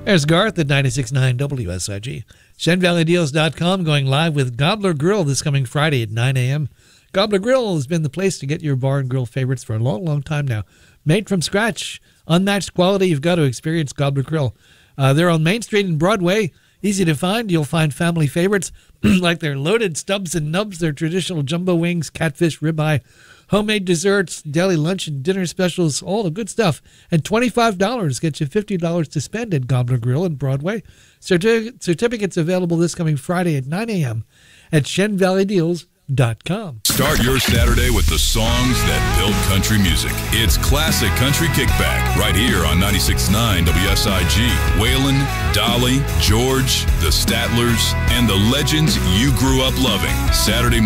There's Garth at 96.9 WSIG. ShenValleyDeals.com going live with Gobbler Grill this coming Friday at 9 a.m. Gobbler Grill has been the place to get your bar and grill favorites for a long, long time now. Made from scratch, unmatched quality, you've got to experience Gobbler Grill. They're on Main Street and Broadway. Easy to find. You'll find family favorites like their loaded stubs and nubs, their traditional jumbo wings, catfish, ribeye, homemade desserts, daily lunch and dinner specials, all the good stuff. And $25 gets you $50 to spend at Gobbler Grill in Broadway. Certificates available this coming Friday at 9 a.m. at ShenValleyDeals.com. Start your Saturday with the songs that build country music. It's Classic Country Kickback right here on 96.9 WSIG. Waylon, Dolly, George, the Statlers, and the legends you grew up loving. Saturday